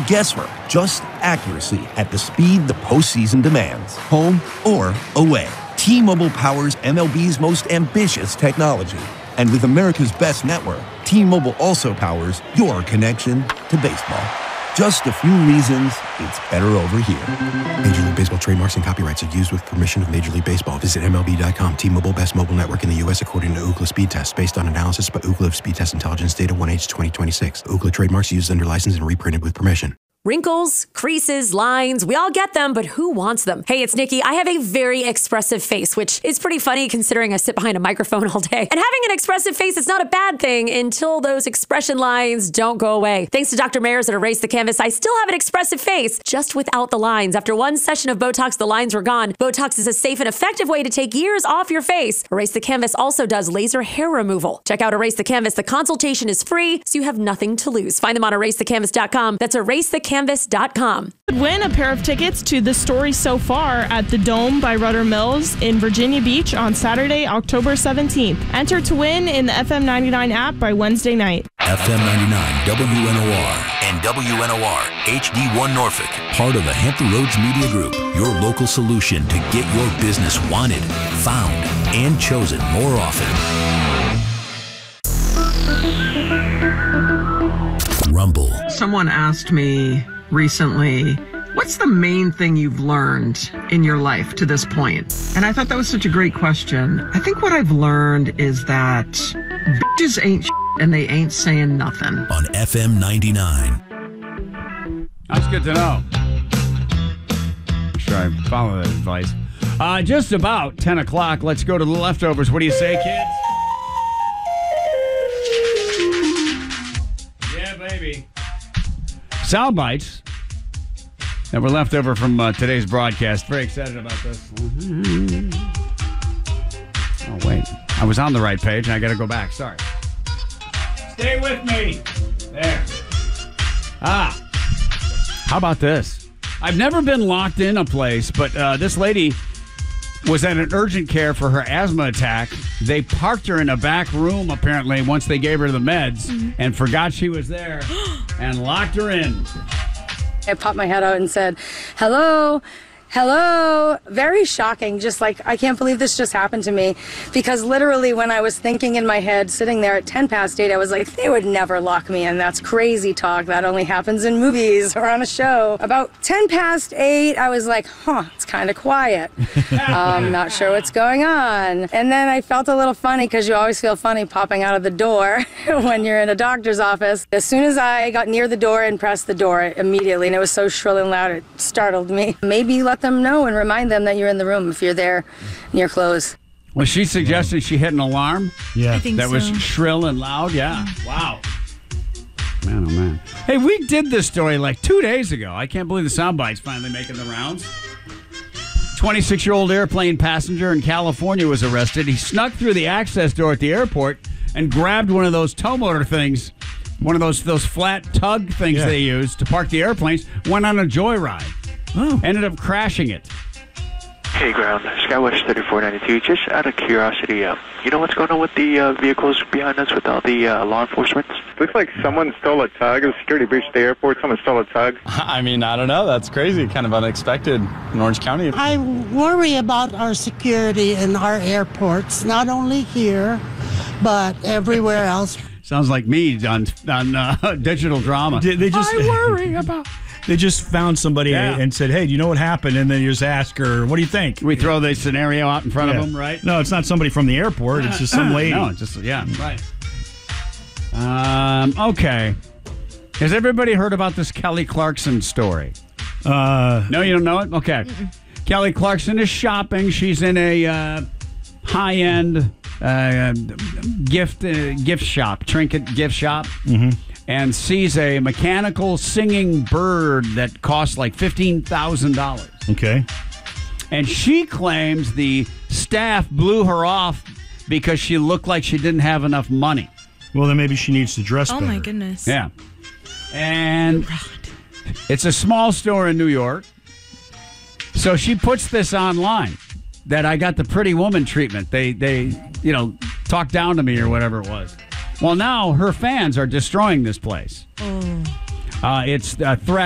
guesswork, just accuracy at the speed the postseason demands. Home or away, T-Mobile powers MLB's most ambitious technology. And with America's best network, T-Mobile also powers your connection to baseball. Just a few reasons it's better over here. Major League Baseball trademarks and copyrights are used with permission of Major League Baseball. Visit MLB.com. T-Mobile, best mobile network in the U.S. according to Ookla Speed Test. Based on analysis by Ookla of Speed Test Intelligence Data 1H 2026. Ookla trademarks used under license and reprinted with permission. Wrinkles, creases, lines, we all get them, but who wants them? Hey, it's Nikki. I have a very expressive face, which is pretty funny considering I sit behind a microphone all day. And having an expressive face is not a bad thing until those expression lines don't go away. Thanks to Dr. Mayers at Erase the Canvas, I still have an expressive face, just without the lines. After one session of Botox, the lines were gone. Botox is a safe and effective way to take years off your face. Erase the Canvas also does laser hair removal. Check out Erase the Canvas. The consultation is free, so you have nothing to lose. Find them on erasethecanvas.com. That's erasethecanvas.com. Win a pair of tickets to The Story So Far at the Dome by Rudder Mills in Virginia Beach on Saturday, October 17th. Enter to win in the FM 99 app by Wednesday night. FM 99 WNOR and WNOR HD1 Norfolk, part of the Hampton Roads Media Group, your local solution to get your business wanted, found, and chosen more often. Rumble. Someone asked me recently, what's the main thing you've learned in your life to this point? And I thought that was such a great question. I think what I've learned is that bitches ain't shit and they ain't saying nothing. On FM 99. That's good to know. Make sure I follow that advice. Just about 10 o'clock. Let's go to the leftovers. What do you say, kids? Baby. Sound bites that were left over from today's broadcast. Very excited about this. Oh, wait. I was on the right page, and I got to go back. Sorry. Stay with me. There. How about this? I've never been locked in a place, but this lady was at an urgent care for her asthma attack. They parked her in a back room, apparently, once they gave her the meds, and forgot she was there and locked her in. I popped my head out and said, hello. Very shocking. Just like, I can't believe this just happened to me. Because literally when I was thinking in my head, sitting there at 10 past 8, I was like, they would never lock me in. That's crazy talk. That only happens in movies or on a show. About 10 past 8, I was like, it's kind of quiet. I'm not sure what's going on. And then I felt a little funny, because you always feel funny popping out of the door when you're in a doctor's office. As soon as I got near the door and pressed the door immediately, and it was so shrill and loud, it startled me. Maybe let them know and remind them that you're in the room if you're there near close. Was she suggesting she hit an alarm? Yeah. I think that so. was shrill and loud? Yeah. Wow. Man, oh man. Hey, we did this story like 2 days ago. I can't believe the soundbite's finally making the rounds. 26-year-old airplane passenger in California was arrested. He snuck through the access door at the airport and grabbed one of those tow motor things, one of those flat tug things they use to park the airplanes, went on a joyride. Ended up crashing it. Hey, ground, Skywatch 3492. Just out of curiosity, you know what's going on with the vehicles behind us with all the law enforcement? Looks like someone stole a tug. A security breach at the airport. Someone stole a tug. I mean, I don't know. That's crazy. Kind of unexpected in Orange County. I worry about our security in our airports, not only here, but everywhere else. Sounds like me on digital drama. I worry about... They just found somebody and said, hey, do you know what happened? And then you just ask her, what do you think? We throw the scenario out in front of them, right? No, it's not somebody from the airport. It's just some lady. No, right. Okay. Has everybody heard about this Kelly Clarkson story? No, you don't know it? Okay. Kelly Clarkson is shopping. She's in a high-end gift shop, trinket gift shop. And sees a mechanical singing bird that costs like $15,000. Okay. And she claims the staff blew her off because she looked like she didn't have enough money. Well, then maybe she needs to dress better. Oh, my goodness. Yeah. And it's a small store in New York. So she puts this online that I got the pretty woman treatment. They talked down to me or whatever it was. Well, now her fans are destroying this place. It's a threat.